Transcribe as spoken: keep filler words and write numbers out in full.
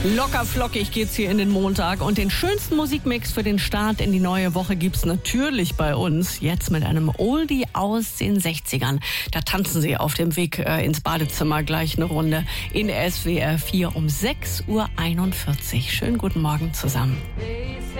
Locker flockig geht's hier in den Montag und den schönsten Musikmix für den Start in die neue Woche gibt's natürlich bei uns. Jetzt mit einem Oldie aus den sechzigern. Da tanzen Sie auf dem Weg äh, ins Badezimmer gleich eine Runde in S W R vier um sechs Uhr einundvierzig. Schönen guten Morgen zusammen.